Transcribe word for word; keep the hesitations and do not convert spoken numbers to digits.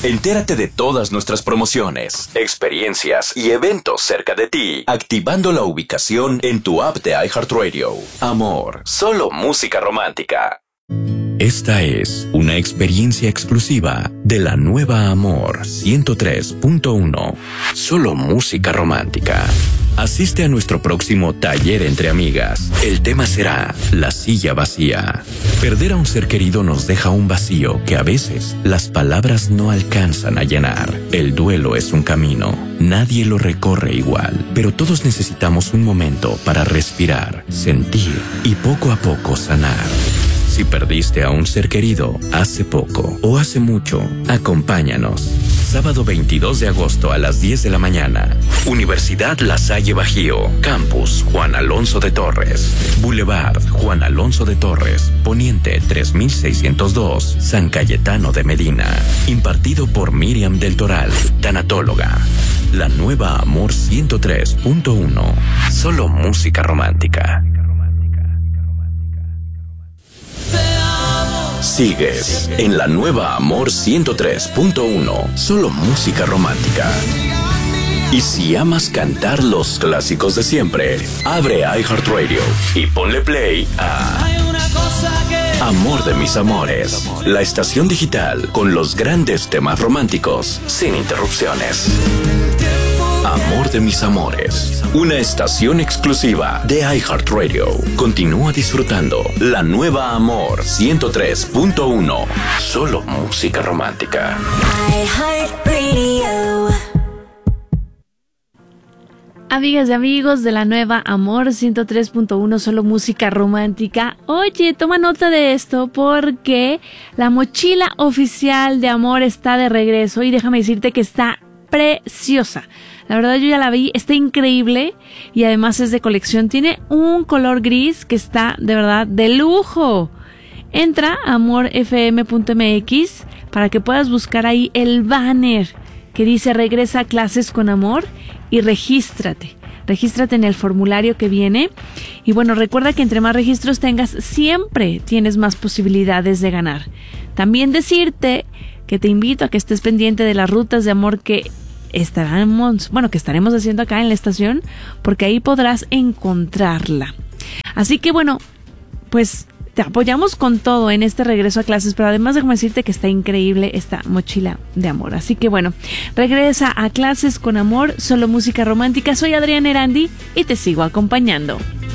Entérate de todas nuestras promociones, experiencias y eventos cerca de ti, activando la ubicación en tu app de iHeartRadio. Amor, solo música romántica. Esta es una experiencia exclusiva de la nueva Amor ciento tres punto uno. Solo música romántica. Asiste a nuestro próximo taller entre amigas. El tema será la silla vacía. Perder a un ser querido nos deja un vacío que a veces las palabras no alcanzan a llenar. El duelo es un camino. Nadie lo recorre igual, pero todos necesitamos un momento para respirar, sentir y poco a poco sanar. Si perdiste a un ser querido hace poco o hace mucho, acompáñanos. Sábado veintidós de agosto a las diez de la mañana. Universidad La Salle Bajío. Campus Juan Alonso de Torres. Boulevard Juan Alonso de Torres. Poniente tres mil seiscientos dos. San Cayetano de Medina. Impartido por Miriam del Toral, tanatóloga. La nueva Amor ciento tres punto uno. Solo música romántica. Sigues en la nueva Amor ciento tres punto uno, solo música romántica. Y si amas cantar los clásicos de siempre, abre iHeartRadio y ponle play a Amor de mis amores, la estación digital con los grandes temas románticos sin interrupciones. Amor de mis amores, una estación exclusiva de iHeartRadio. Continúa disfrutando la nueva Amor ciento tres punto uno, solo música romántica. iHeartRadio. Amigas y amigos de la nueva Amor ciento tres punto uno, solo música romántica. Oye, toma nota de esto porque la mochila oficial de Amor está de regreso y déjame decirte que está preciosa. La verdad yo ya la vi, está increíble y además es de colección. Tiene un color gris que está de verdad de lujo. Entra a amor f m punto m x para que puedas buscar ahí el banner que dice regresa a clases con amor y regístrate. Regístrate en el formulario que viene. Y bueno, recuerda que entre más registros tengas, siempre tienes más posibilidades de ganar. También decirte que te invito a que estés pendiente de las rutas de amor que estaremos, bueno, que estaremos haciendo acá en la estación, porque ahí podrás encontrarla. Así que bueno, pues te apoyamos con todo en este regreso a clases, pero además déjame decirte que está increíble esta mochila de amor. Así que bueno, regresa a clases con amor, solo música romántica. Soy Adriana Erandi y te sigo acompañando.